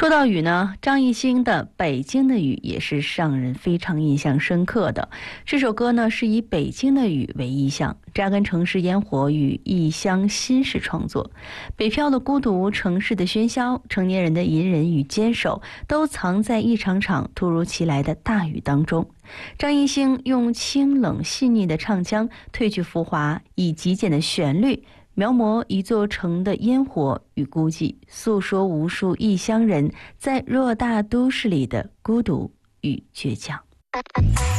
说到雨呢，张艺兴的《北京的雨》也是让人非常印象深刻的。这首歌呢是以北京的雨为意象，扎根城市烟火与异乡心事创作。北漂的孤独，城市的喧嚣，成年人的隐忍与坚守，都藏在一场场突如其来的大雨当中。张艺兴用清冷细腻的唱腔，褪去浮华，以极简的旋律描摹一座城的烟火与孤寂，诉说无数异乡人在偌大都市里的孤独与倔强。